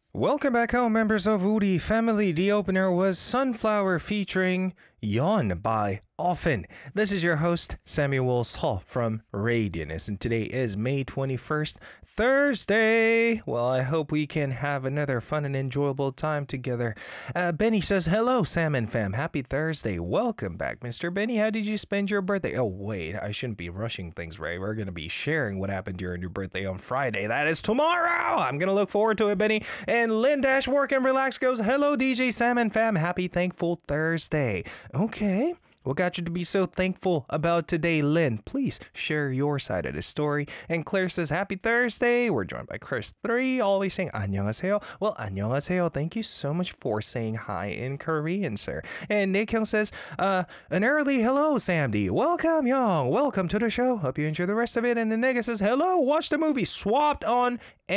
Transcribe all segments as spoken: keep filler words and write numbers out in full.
Welcome back home, members of Woody Family. The opener was Sunflower featuring Yawn by Often. This is your host, Samuel Hall from Radianus, and today is May twenty-first, Thursday. Well, I hope we can have another fun and enjoyable time together. Uh, Benny says, hello, Sam and fam. Happy Thursday. Welcome back, Mister Benny. How did you spend your birthday? Oh, wait, I shouldn't be rushing things, right? We're going to be sharing what happened during your birthday on Friday. That is tomorrow. I'm going to look forward to it, Benny. And Lynn Dash Work and Relax goes, hello, D J Sam and fam. Happy Thankful Thursday. Okay. What got you to be so thankful about today, Lynn? Please share your side of the story. And Claire says, happy Thursday. We're joined by Chris three, always saying 안녕하세요. Well, 안녕하세요. Thank you so much for saying hi in Korean, sir. And Nick Hyung says, uh, an early hello, Sam D. Welcome, Young. Welcome to the show. Hope you enjoy the rest of it. And the nigga says, hello. Watch the movie Swapped on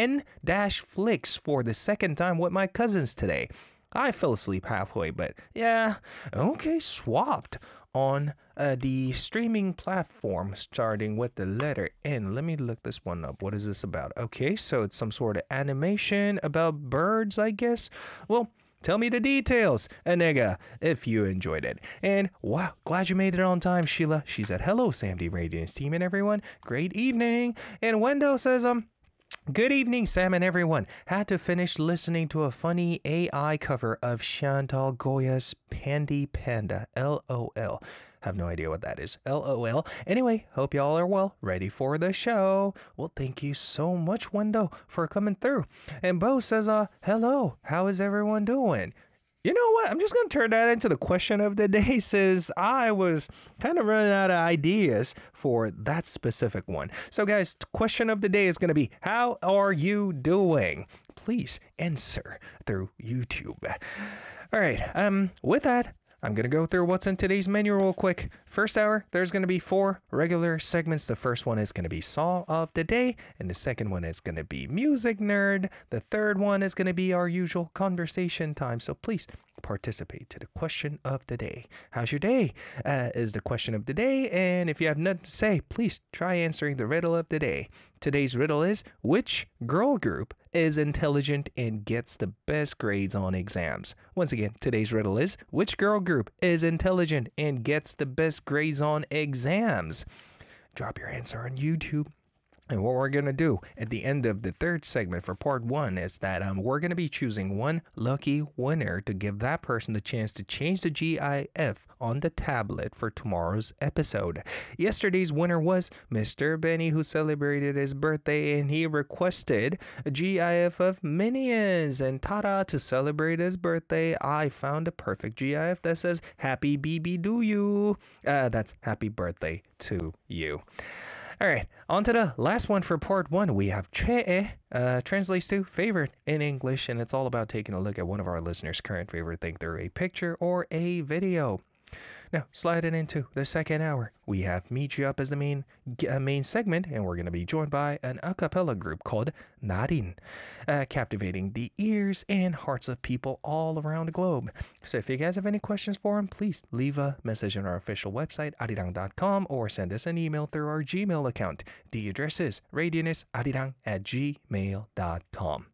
N-Flix for the second time with my cousins today. I fell asleep halfway, but yeah, okay, Swapped on uh, the streaming platform starting with the letter N. Let me look this one up. What is this about? Okay, so it's some sort of animation about birds, I guess. Well, tell me the details, Anega, if you enjoyed it. And wow, glad you made it on time, Sheila. She said, hello, Sam D Radiance team and everyone. Great evening. And Wendell says, um, good evening, Sam and everyone. Had to finish listening to a funny A I cover of Chantal Goya's Pandy Panda. L O L. Have no idea what that is. L O L. Anyway, hope y'all are well. Ready for the show. Well, thank you so much, Wendell, for coming through. And Bo says, uh, hello. How is everyone doing? You know what? I'm just going to turn that into the question of the day, since I was kind of running out of ideas for that specific one. So guys, question of the day is going to be, how are you doing? Please answer through YouTube. All right. Um, with that, I'm going to go through what's in today's menu real quick. First hour, there's going to be four regular segments. The first one is going to be Song of the Day, and the second one is going to be Music Nerd. The third one is going to be our usual conversation time, so please participate to the question of the day. How's your day? Uh, is the question of the day, and if you have nothing to say, please try answering the riddle of the day. Today's riddle is, which girl group is intelligent and gets the best grades on exams? Once again, today's riddle is, which girl group is intelligent and gets the best grades on exams? Drop your answer on YouTube. And what we're going to do at the end of the third segment for part one is that um, we're going to be choosing one lucky winner to give that person the chance to change the GIF on the tablet for tomorrow's episode. Yesterday's winner was Mister Benny, who celebrated his birthday, and he requested a GIF of Minions. And ta-da, to celebrate his birthday, I found a perfect GIF that says, Happy B B do you. Uh, that's happy birthday to you. All right, on to the last one for part one. We have 최애, uh, translates to favorite in English, and it's all about taking a look at one of our listeners' current favorite thing through a picture or a video. Now, sliding into the second hour, we have Meet You Up as the main uh, main segment, and we're going to be joined by an a cappella group called Narin, uh, captivating the ears and hearts of people all around the globe. So if you guys have any questions for them, please leave a message on our official website, arirang dot com, or send us an email through our Gmail account. The address is radianusarirang at gmail dot com.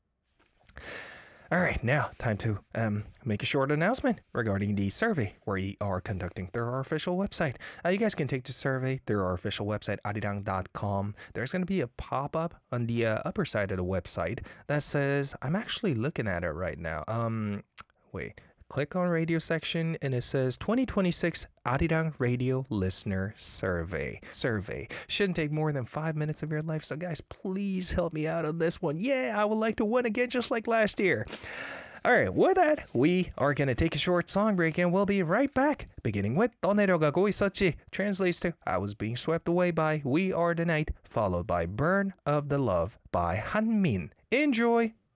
All right, now time to um, make a short announcement regarding the survey we are conducting through our official website. Uh, you guys can take the survey through our official website, arirang dot com. There's going to be a pop-up on the uh, upper side of the website that says, I'm actually looking at it right now. Um, wait. Click on radio section and it says twenty twenty-six Arirang Radio Listener Survey. Survey. Shouldn't take more than five minutes of your life. So guys, please help me out on this one. Yeah, I would like to win again just like last year. All right, with that, we are going to take a short song break and we'll be right back. Beginning with 떠내려가고 있었지. Translates to I Was Being Swept Away by We Are the Night. Followed by Burn of the Love by Hanmin. Enjoy.